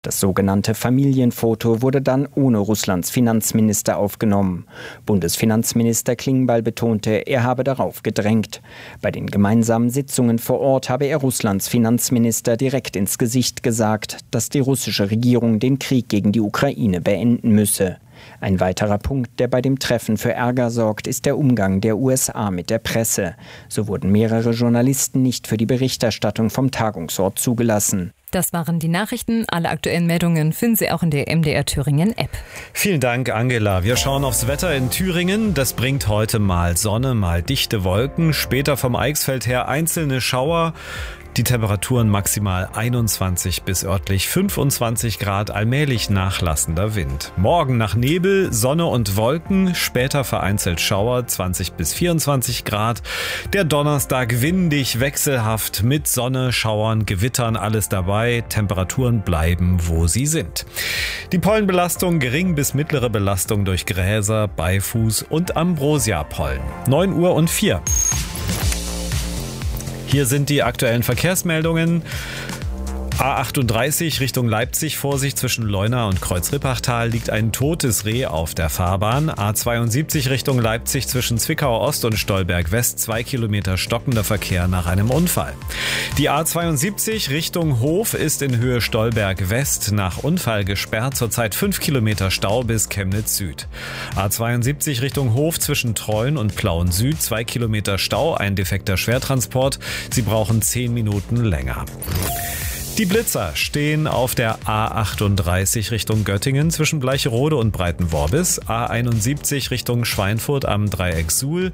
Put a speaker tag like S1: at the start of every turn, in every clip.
S1: Das sogenannte Familienfoto wurde dann ohne Russlands Finanzminister aufgenommen. Bundesfinanzminister Klingbeil betonte, er habe darauf gedrängt. Bei den gemeinsamen Sitzungen vor Ort habe er Russlands Finanzminister direkt ins Gesicht gesagt, dass die russische Regierung den Krieg gegen die Ukraine beenden müsse. Ein weiterer Punkt, der bei dem Treffen für Ärger sorgt, ist der Umgang der USA mit der Presse. So wurden mehrere Journalisten nicht für die Berichterstattung vom Tagungsort zugelassen.
S2: Das waren die Nachrichten. Alle aktuellen Meldungen finden Sie auch in der MDR Thüringen App.
S3: Vielen Dank, Angela. Wir schauen aufs Wetter in Thüringen. Das bringt heute mal Sonne, mal dichte Wolken. Später vom Eichsfeld her einzelne Schauer. Die Temperaturen maximal 21 bis örtlich 25 Grad, allmählich nachlassender Wind. Morgen nach Nebel, Sonne und Wolken, später vereinzelt Schauer, 20 bis 24 Grad. Der Donnerstag windig, wechselhaft, mit Sonne, Schauern, Gewittern, alles dabei. Temperaturen bleiben, wo sie sind. Die Pollenbelastung gering bis mittlere Belastung durch Gräser, Beifuß und Ambrosia-Pollen. 9:04 Uhr. Hier sind die aktuellen Verkehrsmeldungen. A38 Richtung Leipzig, Vorsicht, zwischen Leuna und Kreuz-Rippachtal liegt ein totes Reh auf der Fahrbahn. A72 Richtung Leipzig zwischen Zwickau Ost und Stolberg West, 2 Kilometer stockender Verkehr nach einem Unfall. Die A72 Richtung Hof ist in Höhe Stolberg West nach Unfall gesperrt, zurzeit 5 Kilometer Stau bis Chemnitz Süd. A72 Richtung Hof zwischen Treuen und Plauen Süd, 2 Kilometer Stau, ein defekter Schwertransport. Sie brauchen 10 Minuten länger. Die Blitzer stehen auf der A38 Richtung Göttingen zwischen Bleicherode und Breitenworbis, A71 Richtung Schweinfurt am Dreieck Suhl,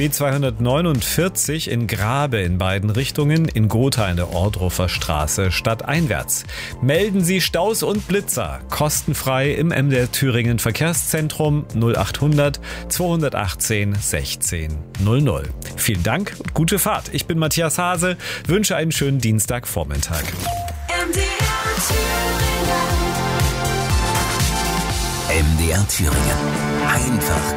S3: B249 in Grabe in beiden Richtungen, in Gotha in der Ohrdruffer Straße stadteinwärts. Melden Sie Staus und Blitzer kostenfrei im MDR Thüringen Verkehrszentrum 0800 218 16 00. Vielen Dank und gute Fahrt. Ich bin Matthias Hase, wünsche einen schönen Dienstagvormittag.
S4: MDR Thüringen. Einfach